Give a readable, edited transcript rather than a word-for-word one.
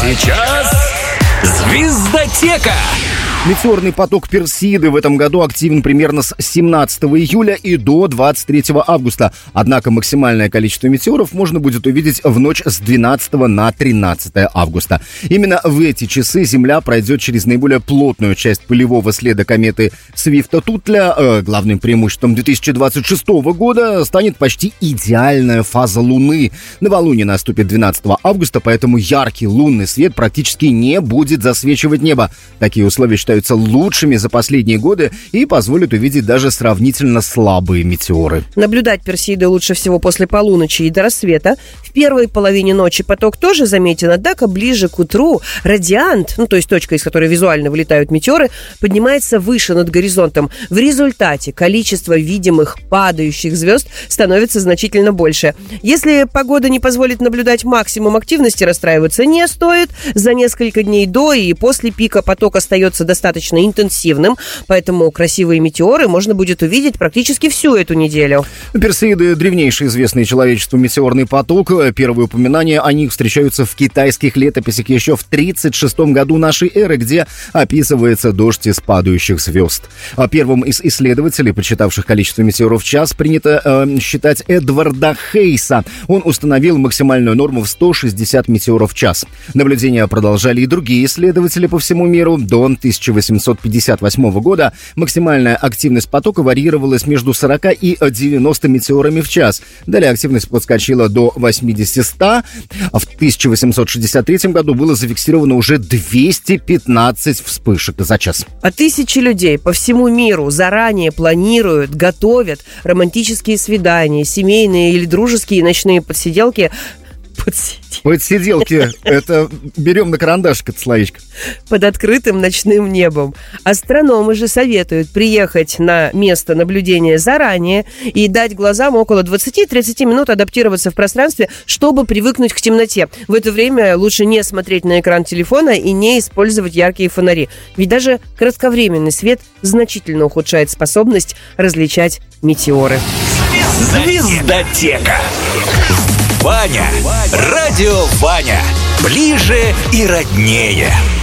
сейчас «Звездотека». Метеорный поток Персеиды в этом году активен примерно с 17 июля и до 23 августа. Однако максимальное количество метеоров можно будет увидеть в ночь с 12 на 13 августа. Именно в эти часы Земля пройдет через наиболее плотную часть пылевого следа кометы Свифта-Тутля. Главным преимуществом 2026 года станет почти идеальная фаза Луны. Новолуние наступит 12 августа, поэтому яркий лунный свет практически не будет засвечивать небо. Такие условия считаются лучшими за последние годы и позволят увидеть даже сравнительно слабые метеоры. Наблюдать Персеиду лучше всего после полуночи и до рассвета. В первой половине ночи поток тоже заметен, однако ближе к утру радиант, то есть точка, из которой визуально вылетают метеоры, поднимается выше над горизонтом. В результате количество видимых падающих звезд становится значительно больше. Если погода не позволит наблюдать максимум активности, расстраиваться не стоит. За несколько дней до и после пика поток остается достаточно интенсивным, поэтому красивые метеоры можно будет увидеть практически всю эту неделю. Персеиды – древнейший известный человечеству метеорный поток. Первые упоминания о них встречаются в китайских летописях еще в 36 году нашей эры, где описывается дождь из падающих звезд. Первым из исследователей, подсчитавших количество метеоров в час, принято считать Эдварда Хейса. Он установил максимальную норму в 160 метеоров в час. Наблюдения продолжали и другие исследователи по всему миру. До 1858 года максимальная активность потока варьировалась между 40 и 90 метеорами в час. Далее активность подскочила до 80-100, а в 1863 году было зафиксировано уже 215 вспышек за час. А тысячи людей по всему миру заранее планируют, готовят романтические свидания, семейные или дружеские ночные посиделки. Подсиделки, это берем на карандашик это словечко. Под открытым ночным небом. Астрономы же советуют приехать на место наблюдения заранее и дать глазам около 20-30 минут адаптироваться в пространстве, чтобы привыкнуть к темноте. В это время лучше не смотреть на экран телефона и не использовать яркие фонари. Ведь даже кратковременный свет значительно ухудшает способность различать метеоры. «Звездотека». Ваня. Радио Ваня. Ближе и роднее.